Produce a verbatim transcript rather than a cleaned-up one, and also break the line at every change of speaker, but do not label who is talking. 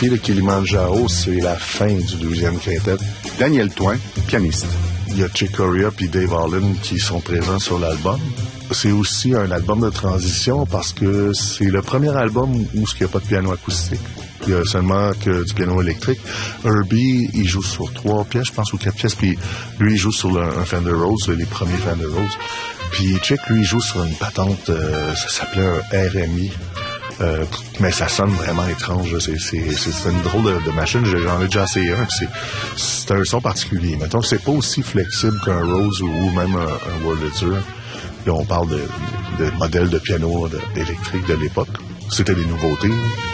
pied de Kilimanjaro, c'est la fin du deuxième quintet.
Daniel Toin, pianiste.
Il y a Chick Corea puis Dave Holland qui sont présents sur l'album. C'est aussi un album de transition parce que c'est le premier album où il n'y a pas de piano acoustique. Il y a seulement que du piano électrique. Herbie, il joue sur trois pièces, je pense, ou quatre pièces, puis lui, il joue sur le, un Fender Rhodes, les premiers Fender Rhodes. Puis Chick, lui, il joue sur une patente, euh, ça s'appelait un R M I. Euh, mais ça sonne vraiment étrange. C'est, c'est, c'est une drôle de, de machine. J'en ai déjà essayé un. C'est, c'est un son particulier. Mettons que c'est pas aussi flexible qu'un Rhodes ou, ou même un, un Wurlitzer. Là, on parle de, de modèles de piano de, électrique de l'époque. C'était des nouveautés.